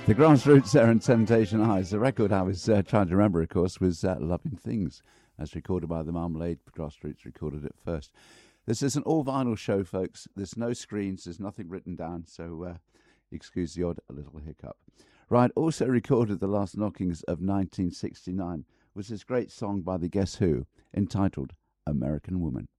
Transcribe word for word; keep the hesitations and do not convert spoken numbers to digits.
The Grassroots there and Temptation Eyes. The record I was uh, trying to remember, of course, was uh, Loving Things, as recorded by the Marmalade. Grassroots recorded it first. This is an all-vinyl show, folks. There's no screens. There's nothing written down, so uh, excuse the odd little hiccup. Right, also recorded the last knockings of nineteen sixty-nine was this great song by the Guess Who, entitled American Woman.